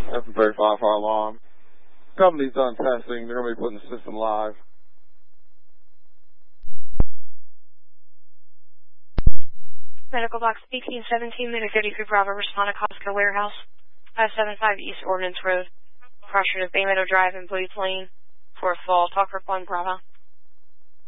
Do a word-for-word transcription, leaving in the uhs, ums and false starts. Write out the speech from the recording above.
F M thirty-five fire alarm. Company's done testing. They're going to be putting the system live. Medical box eighteen seventeen, minute thirty-three Bravo, respond to Costco warehouse, five seven five East Ordnance Road, Crossroad of Bay Meadow Drive and Blades Lane, fourth floor, talk for one Bravo.